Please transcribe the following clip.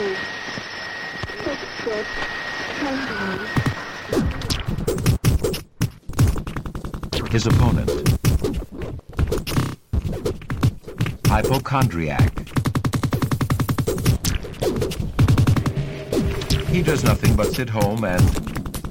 His opponent. Hypochondriac. He does nothing but sit home and